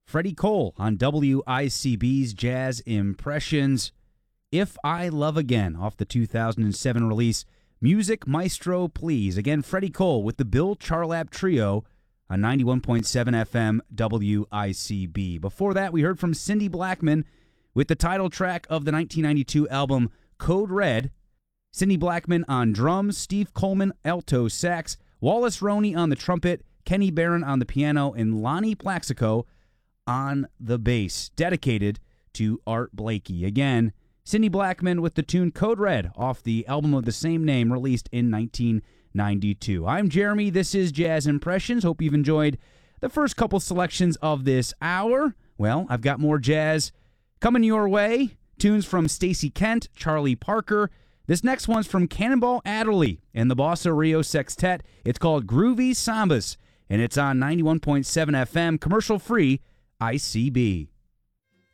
Freddie Cole on WICB's Jazz Impressions. If I Love Again off the 2007 release, Music Maestro Please. Again, Freddie Cole with the Bill Charlap Trio on 91.7 FM WICB. Before that, we heard from Cindy Blackman with the title track of the 1992 album Code Red. Cindy Blackman on drums, Steve Coleman alto sax, Wallace Roney on the trumpet, Kenny Barron on the piano, and Lonnie Plaxico on the bass, dedicated to Art Blakey. Again, Cindy Blackman with the tune Code Red off the album of the same name released in 1992. I'm Jeremy. This is Jazz Impressions. Hope you've enjoyed the first couple selections of this hour. Well, I've got more jazz coming your way. Tunes from Stacey Kent, Charlie Parker. This next one's from Cannonball Adderley and the Bossa Rio Sextet. It's called Groovy Sambas, and it's on 91.7 FM, commercial-free ICB.